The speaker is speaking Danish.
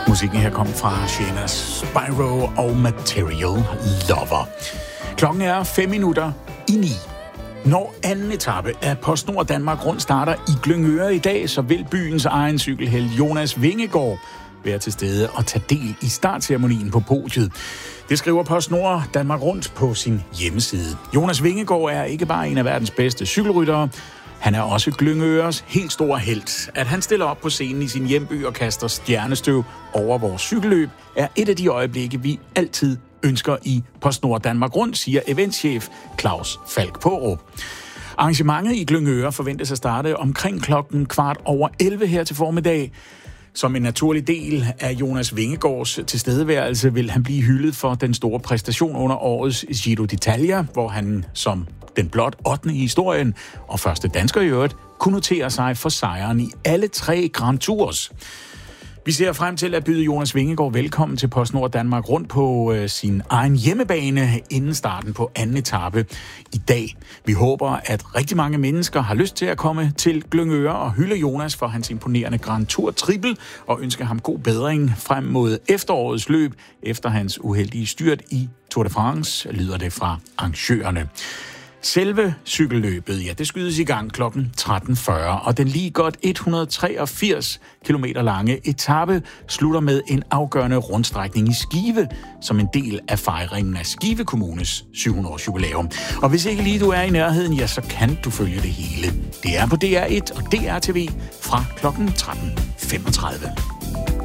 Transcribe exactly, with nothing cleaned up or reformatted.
Musikken her kom fra Shenas Spyro og Material Lover. Klokken er fem minutter i ni. Når anden etape af PostNord Danmark Rundt starter i Glyngøre i dag, så vil byens egen cykelhelt Jonas Vingegaard være til stede og tage del i startceremonien på podiet. Det skriver PostNord Danmark Rundt på sin hjemmeside. Jonas Vingegaard er ikke bare en af verdens bedste cykelryttere, han er også Glyngøres helt store helt. At han stiller op på scenen i sin hjemby og kaster stjernestøv over vores cykelløb, er et af de øjeblikke, vi altid ønsker i PostNord Danmark Rundt, siger eventchef Claus Falk Paarup. Arrangementet i Glyngøre forventes at starte omkring klokken kvart over elleve her til formiddag. Som en naturlig del af Jonas Vingegaards tilstedeværelse vil han blive hyldet for den store præstation under årets Giro d'Italia, hvor han som den blot ottende i historien og første dansker i øvrigt kunne notere sig for sejren i alle tre Grand Tours. Vi ser frem til at byde Jonas Vingegaard velkommen til PostNord Danmark Rundt på øh, sin egen hjemmebane inden starten på anden etape i dag. Vi håber, at rigtig mange mennesker har lyst til at komme til Glyngøre og hylde Jonas for hans imponerende Grand Tour triple og ønske ham god bedring frem mod efterårets løb efter hans uheldige styrt i Tour de France, lyder det fra arrangørerne. Selve cykelløbet, ja, det skydes i gang klokken tretten fyrre, og den lige godt et hundrede treogfirs kilometer lange etape slutter med en afgørende rundstrækning i Skive, som en del af fejringen af Skive Kommunes syv hundrede års jubilæum. Og hvis ikke lige du er i nærheden, ja, så kan du følge det hele. Det er på D R et og D R T V fra klokken tretten femogtredive.